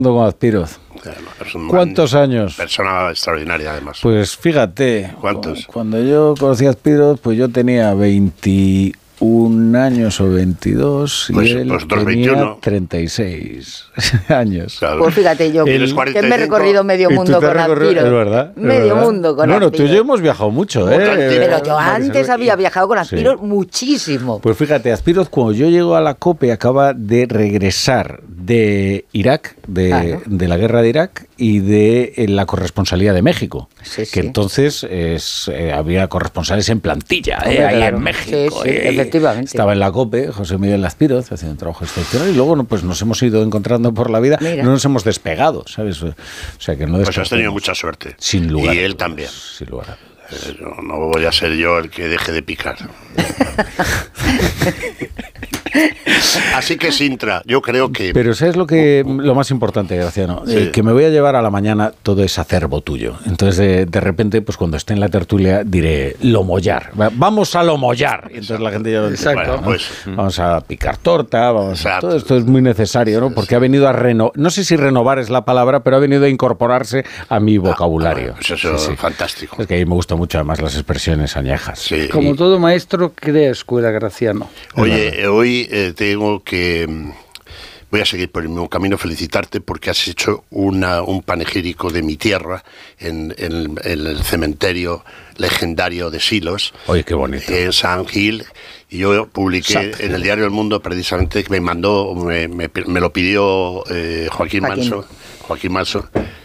con Azpiroz. ¿Cuántos años? Persona extraordinaria, además. Pues fíjate. ¿Cuántos? Cuando yo conocí a Azpiroz, pues yo tenía 21 años o 22 y pues, él tenía 21. 36 años. Claro. Pues fíjate yo, que me he recorrido medio mundo con Azpiroz. Es verdad. Medio mundo con Azpiroz. Bueno, tú y yo hemos viajado mucho, ¿eh? Pero yo antes había viajado con Azpiroz muchísimo. Pues fíjate, Azpiroz, cuando yo llego a la COPE, acaba de regresar de Irak, de la guerra de Irak y de la corresponsalía de México. Sí, que entonces había corresponsales en plantilla, ahí en México. Sí, efectivamente. Estaba en la COPE, José Miguel Azpiroz, haciendo un trabajo excepcional, y luego pues nos hemos ido encontrando por la vida. Mira. No nos hemos despegado, ¿sabes? O sea, que no pues has tenido mucha suerte. Sin lugar. Y él también. Sin lugar a dudas. No voy a ser yo el que deje de picar. Así que Sintra, yo creo que... Pero ¿sabes lo más importante, Graciano? Sí. Que me voy a llevar a la mañana todo ese acervo tuyo. Entonces, de repente, pues cuando esté en la tertulia, diré lomollar. Vamos a lomollar. Y entonces la gente ya lo entiende. Exacto. Bueno, pues, vamos a picar torta, todo esto es muy necesario, ¿no? Porque ha venido a renovar, no sé si renovar es la palabra, pero ha venido a incorporarse a mi vocabulario. Pues eso es fantástico. Es que a mí me gustan mucho además las expresiones añejas. Sí. Como todo maestro, crea escuela, Graciano. Oye, hoy tengo que... Voy a seguir por el mismo camino, felicitarte porque has hecho un panegírico de mi tierra en el cementerio legendario de Silos. Oye, qué bonito. En San Gil. Y yo publiqué en el diario El Mundo precisamente, que me lo pidió Joaquín Manso.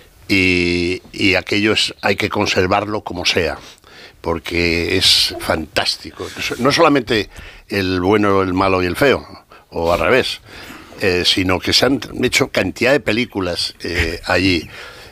Y aquello hay que conservarlo como sea, porque es fantástico. No solamente el bueno, el malo y el feo, o al revés, sino que se han hecho cantidad de películas allí.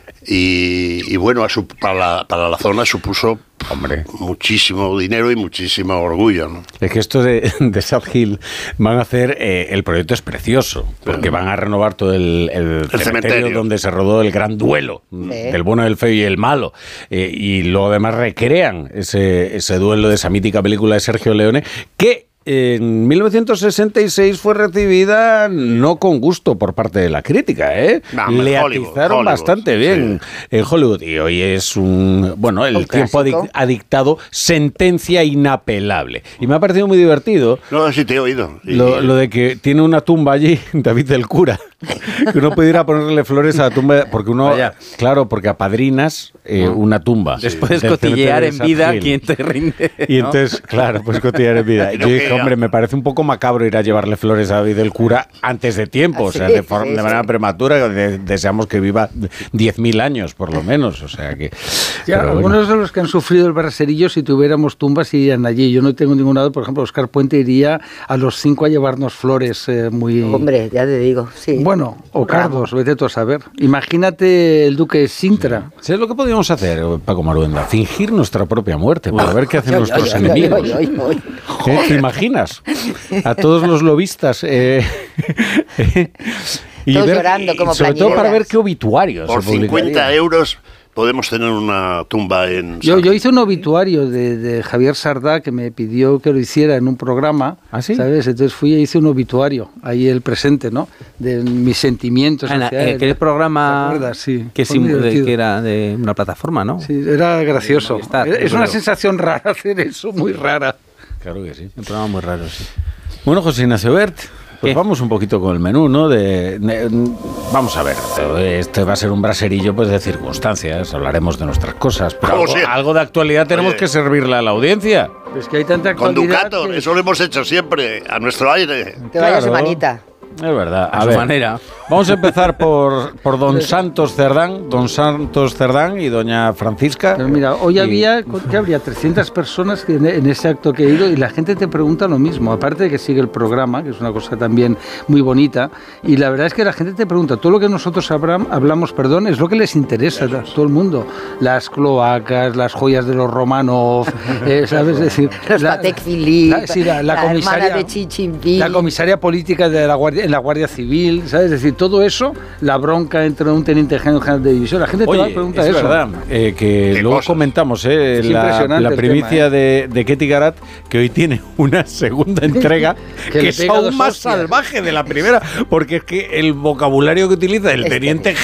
Y bueno, para la zona supuso muchísimo dinero y muchísimo orgullo, ¿no? Es que esto de South Hill van a hacer, el proyecto es precioso, porque van a renovar todo el cementerio donde se rodó el gran duelo del bueno, el feo y el malo, y luego además recrean ese duelo de esa mítica película de Sergio Leone, que en 1966 fue recibida no con gusto por parte de la crítica, le atizaron bastante bien en Hollywood, y hoy es el tiempo ha dictado sentencia inapelable, y me ha parecido muy divertido. No, sí te he oído. Lo de que tiene una tumba allí, David del Cura, que uno puede ir a ponerle flores a la tumba, porque porque apadrinas una tumba. Después cotillear en vida quien te rinde, ¿no? Y entonces, pues cotillear en vida. Yo dije, hombre, me parece un poco macabro ir a llevarle flores a David del Cura antes de tiempo, de manera prematura. Deseamos que viva 10.000 años, por lo menos. O sea que... algunos de los que han sufrido el braserillo, si tuviéramos tumbas, irían allí. Yo no tengo ningún lado, por ejemplo, Oscar Puente iría a los 5 a llevarnos flores muy... Hombre, ya te digo, sí. Bueno, o Cardos, vete tú a saber. Imagínate el duque de Sintra. ¿Sabes lo que podríamos hacer, Paco Maruenda? Fingir nuestra propia muerte para ver qué hacen nuestros enemigos. ¿Te imaginas? A todos los lobistas. Todos llorando como sobre todo para ver qué obituarios. Por 50 euros podemos tener una tumba en... Yo hice un obituario de Javier Sardá, que me pidió que lo hiciera en un programa. ¿Ah, sí? ¿Sabes? Entonces fui e hice un obituario, ahí el presente, ¿no? De mis sentimientos. Aquel programa que era de una plataforma, ¿no? Sí, era gracioso. Es una sensación rara hacer eso, muy rara. Claro que sí. Un programa muy raro, sí. Bueno, José Ignacio Bert, pues vamos un poquito con el menú, ¿no? Vamos a ver, este va a ser un braserillo pues de circunstancias, hablaremos de nuestras cosas, pero algo de actualidad tenemos que servirle a la audiencia. Es que hay tanta actualidad. Con Ducato, eso lo hemos hecho siempre, a nuestro aire. Te vayas, manita. Es verdad. A su manera. Vamos a empezar por don Santos Cerdán y doña Francisca. Pero mira, hoy habría 300 personas en ese acto que he ido, y la gente te pregunta lo mismo, aparte de que sigue el programa, que es una cosa también muy bonita, y la verdad es que la gente te pregunta, todo lo que nosotros hablamos, es lo que les interesa a todo el mundo, las cloacas, las joyas de los Romanov, ¿sabes? Es decir, los Patek Philippe, la comisaria hermana de Chichimpí, la comisaria política de la Guardia Civil, ¿sabes? Es decir, todo eso, la bronca entre un teniente general de división, la gente te va a preguntar eso. Es verdad, que luego comentamos la primicia de Ketty Garat, que hoy tiene una segunda entrega que es aún más salvaje de la primera, porque es que el vocabulario que utiliza el teniente